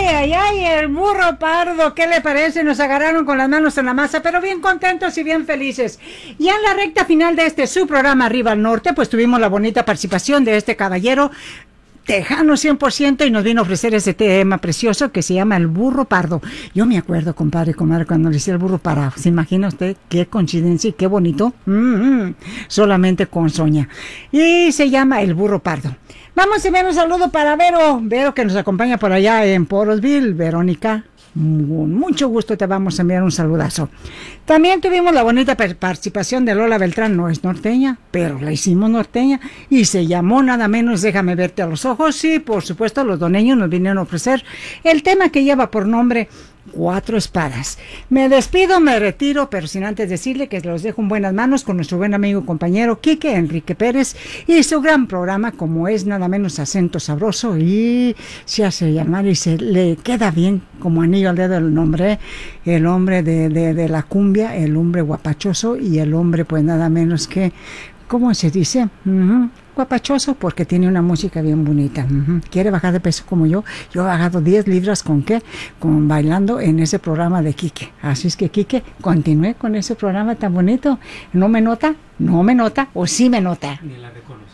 ay, el burro pardo, ¿qué le parece? Nos agarraron con las manos en la masa, pero bien contentos y bien felices. Y en la recta final de su programa Arriba al Norte, pues tuvimos la bonita participación de este caballero tejano 100%, y nos vino a ofrecer ese tema precioso que se llama el burro pardo. Yo me acuerdo, compadre, comadre, cuando le decía el burro parado. ¿Se imagina usted qué coincidencia y qué bonito? Solamente con Soña. Y se llama el burro pardo. Vamos a enviar un saludo para Vero, que nos acompaña por allá en Porosville. Verónica, con mucho gusto te vamos a enviar un saludazo. También tuvimos la bonita participación de Lola Beltrán. No es norteña, pero la hicimos norteña y se llamó nada menos Déjame verte a los ojos. Y por supuesto los doneños nos vinieron a ofrecer el tema que lleva por nombre Cuatro Espadas. Me despido, me retiro, pero sin antes decirle que los dejo en buenas manos con nuestro buen amigo y compañero Quique Enrique Pérez y su gran programa, como es nada menos Acento Sabroso, y se hace llamar y se le queda bien como anillo al dedo el nombre, el hombre de la cumbia, el hombre guapachoso y el hombre pues nada menos que, ¿cómo se dice? Guapachoso, porque tiene una música bien bonita. Quiere bajar de peso como yo. Yo he bajado 10 libras ¿con qué? Con bailando en ese programa de Quique. Así es que Quique, continúe con ese programa tan bonito. ¿No me nota? ¿No me nota? ¿O sí me nota? Ni la reconocí.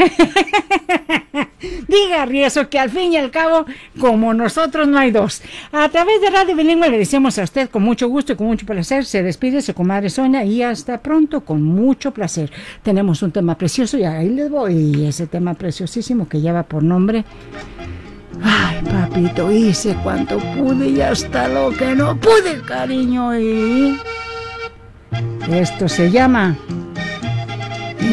Diga Rieso que al fin y al cabo, como nosotros no hay dos. A través de Radio Bilingüe le decimos a usted con mucho gusto y con mucho placer. Se despide su comadre Sonia y hasta pronto, con mucho placer. Tenemos un tema precioso y ahí les voy. Y ese tema preciosísimo que lleva por nombre, ay, papito, hice cuanto pude y hasta lo que no pude, cariño. Y esto se llama